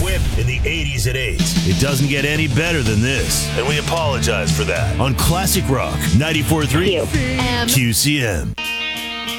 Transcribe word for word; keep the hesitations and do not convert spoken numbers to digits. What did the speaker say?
Whip in the eighties at eight. It doesn't get any better than this, and we apologize for that. On Classic Rock ninety-four point three Q C M.